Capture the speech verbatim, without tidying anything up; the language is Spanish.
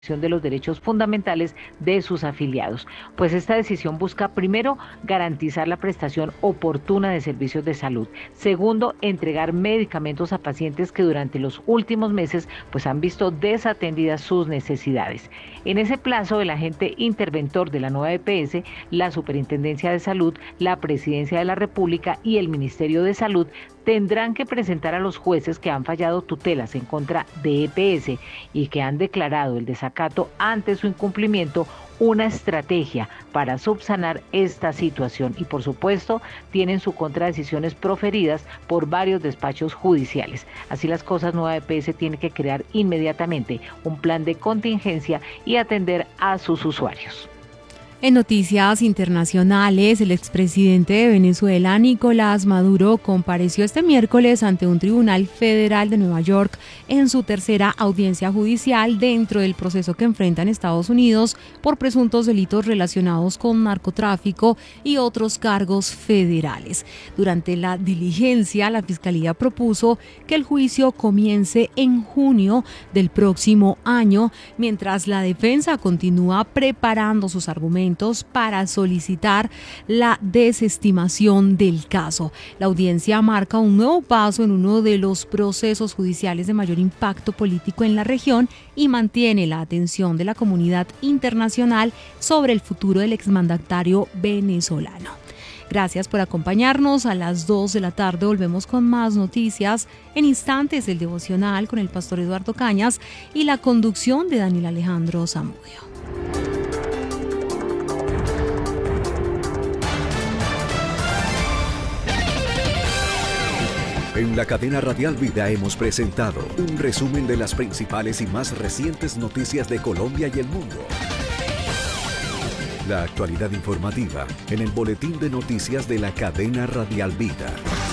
de los derechos fundamentales de sus afiliados. Pues esta decisión busca, primero, garantizar la prestación oportuna de servicios de salud. Segundo, entregar medicamentos a pacientes que durante los últimos meses pues han visto desatendidas sus necesidades. En ese plazo, el agente interventor de la nueva E P S, la Superintendencia de Salud, la Presidencia de la República y el Ministerio de Salud tendrán que presentar a los jueces que han fallado tutelas en contra de E P S y que han declarado el desacato ante su incumplimiento una estrategia para subsanar esta situación y, por supuesto, tienen su contra decisiones proferidas por varios despachos judiciales. Así las cosas, nueva E P S tiene que crear inmediatamente un plan de contingencia y atender a sus usuarios. En noticias internacionales, el expresidente de Venezuela, Nicolás Maduro, compareció este miércoles ante un tribunal federal de Nueva York en su tercera audiencia judicial dentro del proceso que enfrenta en Estados Unidos por presuntos delitos relacionados con narcotráfico y otros cargos federales. Durante la diligencia, la Fiscalía propuso que el juicio comience en junio del próximo año, mientras la defensa continúa preparando sus argumentos para solicitar la desestimación del caso. La audiencia marca un nuevo paso en uno de los procesos judiciales de mayor impacto político en la región y mantiene la atención de la comunidad internacional sobre el futuro del exmandatario venezolano. Gracias por acompañarnos. A las dos de la tarde volvemos con más noticias. En instantes, el devocional con el pastor Eduardo Cañas y la conducción de Daniel Alejandro Zamudio. En la cadena Radial Vida hemos presentado un resumen de las principales y más recientes noticias de Colombia y el mundo. La actualidad informativa en el boletín de noticias de la cadena Radial Vida.